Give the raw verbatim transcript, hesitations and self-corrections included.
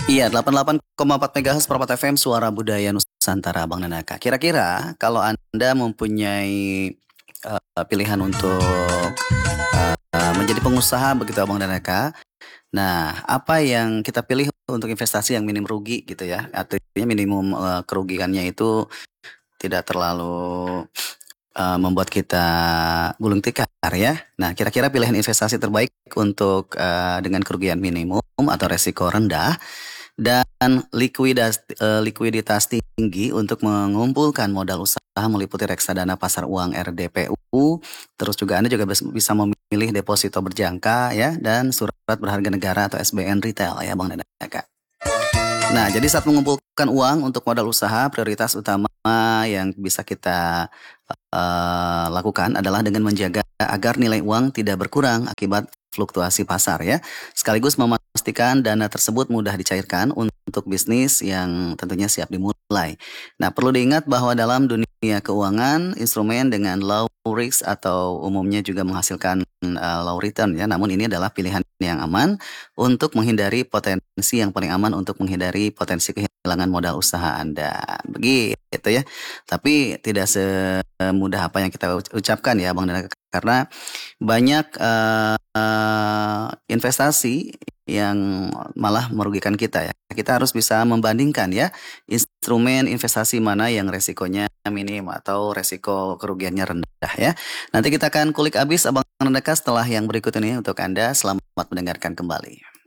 Iya, delapan puluh delapan koma empat MHz Permata F M, Suara Budaya Nusantara, Bang Nanaka. Kira-kira kalau Anda mempunyai eh, pilihan untuk eh, menjadi pengusaha begitu Bang Nanaka. Nah, apa yang kita pilih untuk investasi yang minim rugi gitu ya? Artinya minimum eh, kerugiannya itu tidak terlalu eh, membuat kita gulung tikar ya. Nah, kira-kira pilihan investasi terbaik untuk eh, dengan kerugian minimum atau resiko rendah dan likuidas, eh, likuiditas tinggi untuk mengumpulkan modal usaha meliputi reksadana pasar uang R D P U. Terus juga Anda juga bis- bisa memilih deposito berjangka ya dan surat berharga negara atau S B N retail ya Bang Dadang. Nah, jadi saat mengumpulkan uang untuk modal usaha, prioritas utama yang bisa kita eh, lakukan adalah dengan menjaga agar nilai uang tidak berkurang akibat fluktuasi pasar ya. Sekaligus memastikan dana tersebut mudah dicairkan untuk bisnis yang tentunya siap dimulai. Nah, perlu diingat bahwa dalam dunia keuangan, instrumen dengan low risk atau umumnya juga menghasilkan eh, low return ya. Namun ini adalah pilihan yang aman untuk menghindari potensi yang paling aman untuk menghindari potensi kehilangan modal usaha Anda. Begitu ya. Tapi tidak semudah apa yang kita ucapkan ya Bang Dana, karena banyak eh, eh, investasi yang malah merugikan kita ya. Kita harus bisa membandingkan ya instrumen investasi mana yang resikonya minim atau resiko kerugiannya rendah ya. Nanti kita akan kulik abis Abang Nandaka setelah yang berikut ini untuk Anda. Selamat mendengarkan kembali.